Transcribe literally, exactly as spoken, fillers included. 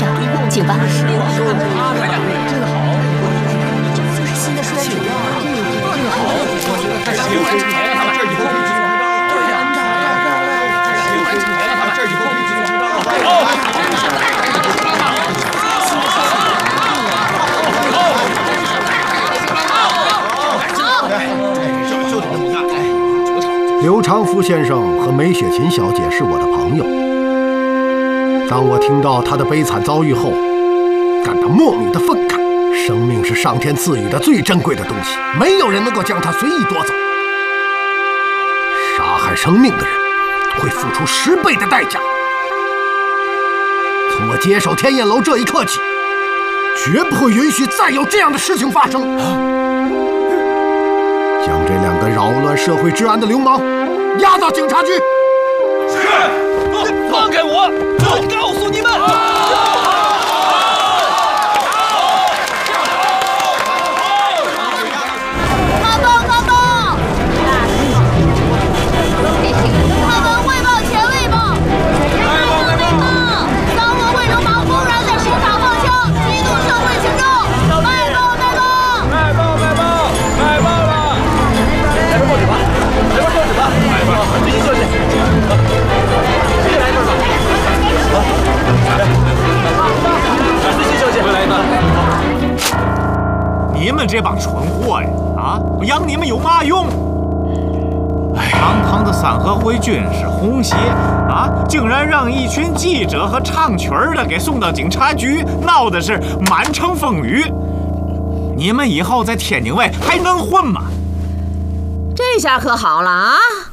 事，请吧。真好，这是新的书曲。好，太行了，他们这儿以后必须这样。太行了，他们这儿以后必须就得这么干。 刘长福先生和梅雪琴小姐是我的朋友。当我听到他的悲惨遭遇后，感到莫名的愤慨。生命是上天赐予的最珍贵的东西，没有人能够将它随意夺走。杀害生命的人会付出十倍的代价。从我接手天燕楼这一刻起，绝不会允许再有这样的事情发生。将这两个扰乱社会治安的流氓押到警察局。 是，放开我！我告诉你们。 你们这帮蠢货呀！啊，我养你们有嘛用？哎，堂堂的三合会军师红鞋啊，竟然让一群记者和唱曲儿的给送到警察局，闹的是满城风雨。你们以后在天津卫还能混吗？ 这下可好了啊！